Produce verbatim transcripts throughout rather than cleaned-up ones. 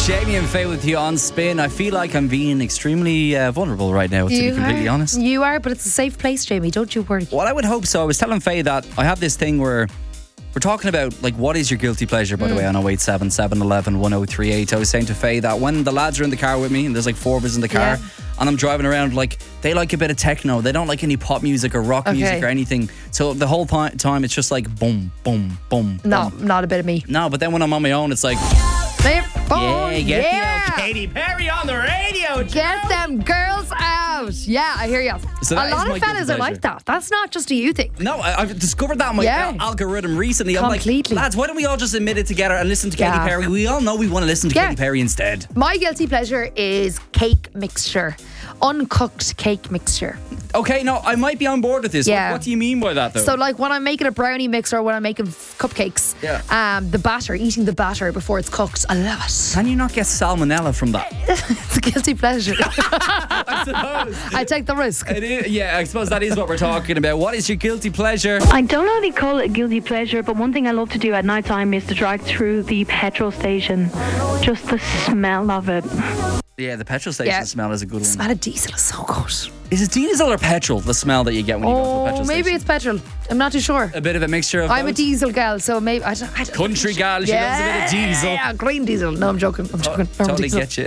Jamie and Faye with you on Spin. I feel like I'm being extremely uh, vulnerable right now, to You be completely are. honest. You are, but it's a safe place, Jamie. Don't you worry. Well, I would hope so. I was telling Faye that I have this thing where we're talking about, like, what is your guilty pleasure, by the way, on oh eight seven, seven one one, one oh three eight. I was saying to Faye that when the lads are in the car with me, and there's like four of us in the car, Yeah. and I'm driving around, like, they like a bit of techno. They don't like any pop music or rock Okay. music or anything. So the whole pi- time, it's just like boom, boom, boom. No, boom. not a bit of me. No, but then when I'm on my own, it's like, Oh, yeah, get yeah. the old Katy Perry on the radio. Get them girls out. Yeah, I hear you. So a that is lot my of fellas guilty are like pleasure. that. That's not just a you thing. No, I, I've discovered that on my Yeah. al- algorithm recently. Completely. I'm like, lads, why don't we all just admit it together and listen to Katy Yeah. Perry? We all know we want to listen to Yeah. Katy Perry instead. My guilty pleasure is cake mixture. Uncooked cake mixture. Okay, no, I might be on board with this. Yeah. What, what do you mean by that, though? So, like when I'm making a brownie mix or when I'm making f- cupcakes, Yeah. um, the batter, eating the batter before it's cooked, I love it. Can you not get salmonella from that? It's a guilty pleasure. I suppose. I take the risk. It is, yeah, I suppose that is what we're talking about. What is your guilty pleasure? I don't really call it a guilty pleasure, but one thing I love to do at night time is to drive through the petrol station. Just the smell of it. Yeah, the petrol station Yeah. smell is a good one. Smell of diesel is so good. Is it diesel or petrol, the smell that you get when you go to a Oh, petrol maybe station? it's petrol. I'm not too sure. A bit of a mixture of I'm a both? diesel gal, so maybe I don't. I don't Country gal, she loves a bit of diesel. Yeah, green diesel. No, I'm joking. I'm joking. No, Totally diesel. get you.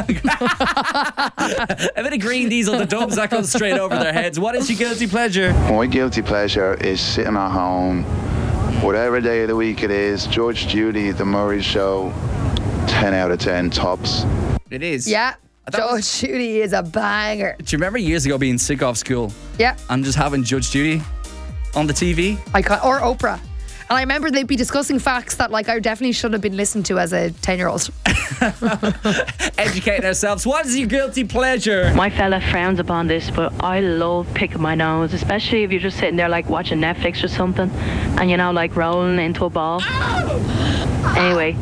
A bit of green diesel, the dubs that goes straight over their heads. What is your guilty pleasure? My guilty pleasure is sitting at home, whatever day of the week it is, George Judy, The Murray Show, ten out of ten tops. It is. Yeah, I thought it was- George Judy is a banger. Do you remember years ago being sick off school Yeah, and just having Judge Judy on the T V? I can or Oprah. And I remember they'd be discussing facts that like I definitely should have been listened to as a ten-year-old. Educating ourselves. What is your guilty pleasure? My fella frowns upon this, but I love picking my nose, especially if you're just sitting there like watching Netflix or something and you know, like rolling into a ball. Anyway.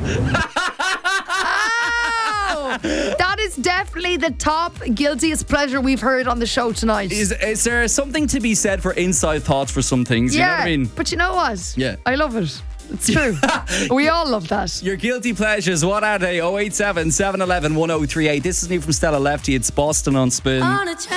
Oh, that is definitely the top guiltiest pleasure we've heard on the show tonight. Is, is there something to be said for inside thoughts for some things? You yeah, know what I mean? but you know what? Yeah. I love it. It's true. We all love that. Your guilty pleasures, what are they? oh eight seven, seven one one, one oh three eight. This is me from Stella Lefty. It's Boston on Spin.